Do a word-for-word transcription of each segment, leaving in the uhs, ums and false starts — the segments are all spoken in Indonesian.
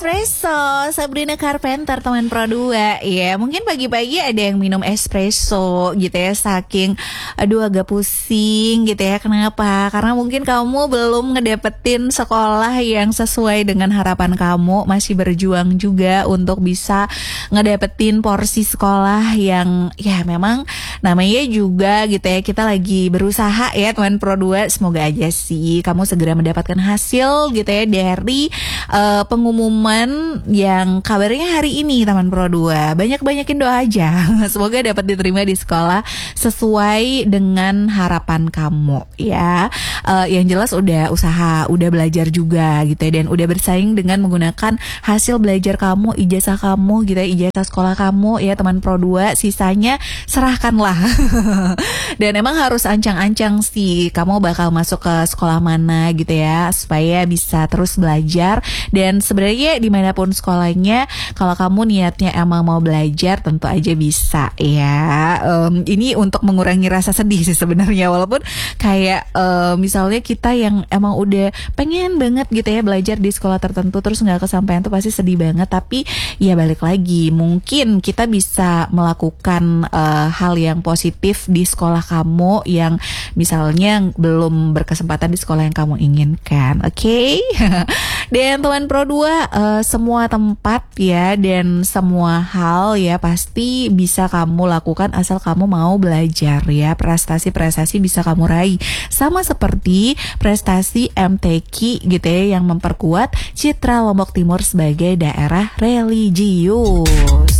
Espresso, Sabrina Carpenter, teman Pro dua. Ya, mungkin pagi-pagi ada yang minum espresso gitu ya, saking aduh agak pusing gitu ya. Kenapa? Karena mungkin kamu belum ngedapetin sekolah yang sesuai dengan harapan kamu, masih berjuang juga untuk bisa ngedapetin porsi sekolah yang ya memang namanya juga gitu ya, kita lagi berusaha ya teman Pro dua. Semoga aja sih kamu segera mendapatkan hasil gitu ya dari uh, pengumuman yang kabarnya hari ini teman Pro dua. Banyak-banyakin doa aja. Semoga dapat diterima di sekolah sesuai dengan harapan kamu ya. Uh, yang jelas udah usaha, udah belajar juga gitu ya, dan udah bersaing dengan menggunakan hasil belajar kamu, ijazah kamu gitu ya, ijazah sekolah kamu ya teman Pro dua. Sisanya serahkanlah. Dan emang harus ancang-ancang sih kamu bakal masuk ke sekolah mana gitu ya, supaya bisa terus belajar. Dan sebenarnya dimanapun sekolahnya, kalau kamu niatnya emang mau belajar, tentu aja bisa ya. Um, ini untuk mengurangi rasa sedih sih sebenarnya, walaupun kayak um, misalnya kita yang emang udah pengen banget gitu ya belajar di sekolah tertentu terus nggak kesampaian, tuh pasti sedih banget. Tapi ya balik lagi, mungkin kita bisa melakukan uh, hal yang positif di sekolah kamu yang misalnya belum berkesempatan di sekolah yang kamu inginkan. Oke, okay? Dan teman Pro dua, uh, semua tempat ya dan semua hal ya pasti bisa kamu lakukan asal kamu mau belajar ya. Prestasi-prestasi bisa kamu raih, sama seperti prestasi M T Q gitu ya, yang memperkuat citra Lombok Timur sebagai daerah religius.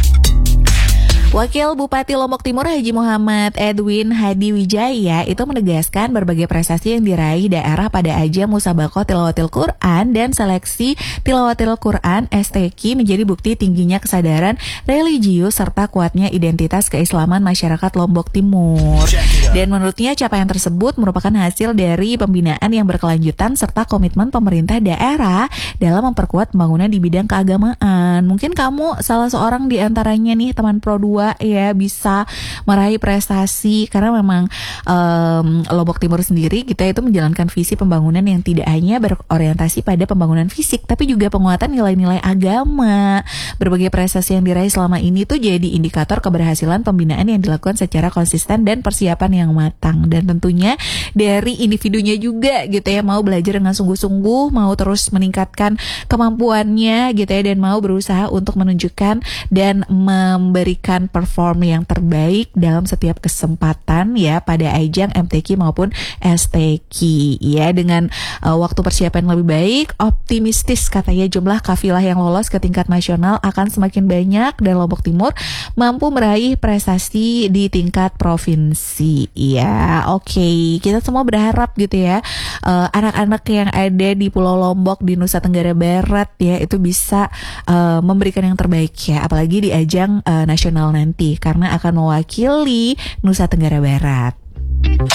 Wakil Bupati Lombok Timur Haji Muhammad Edwin Hadi Wijaya itu menegaskan berbagai prestasi yang diraih daerah pada ajang Musabaqah Tilawatil Quran dan seleksi Tilawatil Quran S T Q menjadi bukti tingginya kesadaran religius serta kuatnya identitas keislaman masyarakat Lombok Timur. Dan menurutnya capaian tersebut merupakan hasil dari pembinaan yang berkelanjutan serta komitmen pemerintah daerah dalam memperkuat pembangunan di bidang keagamaan. Mungkin kamu salah seorang di antaranya nih teman Pro dua ya, bisa meraih prestasi karena memang um, Lombok Timur sendiri kita itu menjalankan visi pembangunan yang tidak hanya berorientasi pada pembangunan fisik tapi juga penguatan nilai-nilai agama. Berbagai prestasi yang diraih selama ini tuh jadi indikator keberhasilan pembinaan yang dilakukan secara konsisten dan persiapan yang matang. Dan tentunya dari individunya juga gitu ya, mau belajar dengan sungguh-sungguh, mau terus meningkatkan kemampuannya gitu ya, dan mau berusaha untuk menunjukkan dan memberikan perform yang terbaik dalam setiap kesempatan ya pada ajang M T Q maupun S T Q ya. Dengan uh, waktu persiapan lebih baik, optimistis katanya jumlah kafilah yang lolos ke tingkat nasional akan semakin banyak dan Lombok Timur mampu meraih prestasi di tingkat provinsi ya. Oke, okay. Kita semua berharap gitu ya, uh, anak-anak yang ada di Pulau Lombok di Nusa Tenggara Barat ya itu bisa uh, memberikan yang terbaik ya, apalagi di ajang uh, nasional nanti karena akan mewakili Nusa Tenggara Barat.